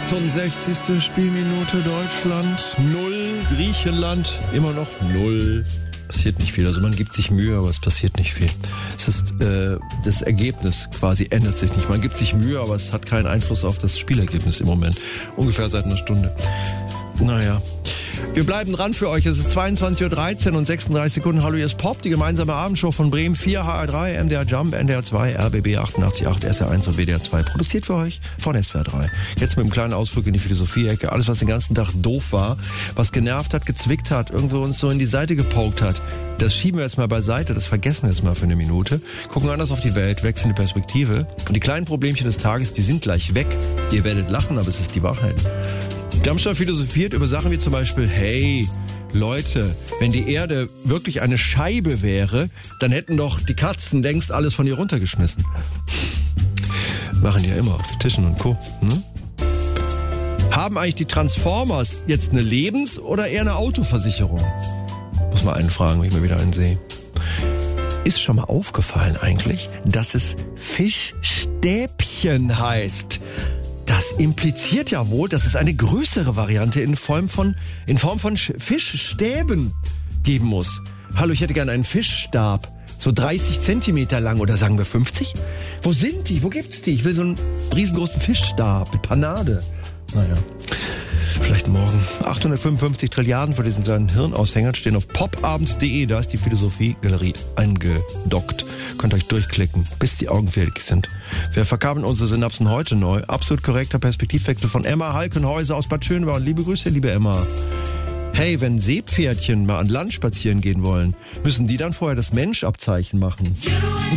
68. Spielminute Deutschland 0, Griechenland immer noch 0. Passiert nicht viel, also man gibt sich Mühe, aber es passiert nicht viel. Es ist das Ergebnis quasi ändert sich nicht. Man gibt sich Mühe, aber es hat keinen Einfluss auf das Spielergebnis im Moment. Ungefähr seit einer Stunde. Naja. Wir bleiben dran für euch. Es ist 22.13 Uhr und 36 Sekunden. Hallo, hier ist Pop, die gemeinsame Abendshow von Bremen 4, HR3, MDR Jump, NDR 2, RBB 88.8, SR1 und WDR 2. Produziert für euch von SWR 3. Jetzt mit einem kleinen Ausflug in die Philosophie-Ecke. Alles, was den ganzen Tag doof war, was genervt hat, gezwickt hat, irgendwo uns so in die Seite gepokt hat, das schieben wir jetzt mal beiseite, das vergessen wir jetzt mal für eine Minute. Gucken anders auf die Welt, wechseln die Perspektive. Und die kleinen Problemchen des Tages, die sind gleich weg. Ihr werdet lachen, aber es ist die Wahrheit. Wir haben schon philosophiert über Sachen wie zum Beispiel, hey, Leute, wenn die Erde wirklich eine Scheibe wäre, dann hätten doch die Katzen längst alles von ihr runtergeschmissen. Machen die ja immer auf Tischen und Co. Ne? Haben eigentlich die Transformers jetzt eine Lebens- oder eher eine Autoversicherung? Muss mal einen fragen, wenn ich mal wieder einen sehe. Ist schon mal aufgefallen eigentlich, dass es Fischstäbchen heißt? Das impliziert ja wohl, dass es eine größere Variante in Form von Fischstäben geben muss. Hallo, ich hätte gerne einen Fischstab. So 30 Zentimeter lang oder sagen wir 50? Wo sind die? Wo gibt's die? Ich will so einen riesengroßen Fischstab mit Panade. Naja, vielleicht morgen. 855 Trilliarden von diesen kleinen Hirnaushängern stehen auf popabend.de. Da ist die Philosophie-Galerie eingedockt. Könnt euch durchklicken, bis die Augen fertig sind. Wir verkabeln unsere Synapsen heute neu. Absolut korrekter Perspektivwechsel von Emma Halkenhäuser aus Bad Schönbau. Liebe Grüße, liebe Emma. Hey, wenn Seepferdchen mal an Land spazieren gehen wollen, müssen die dann vorher das Mensch-Abzeichen machen.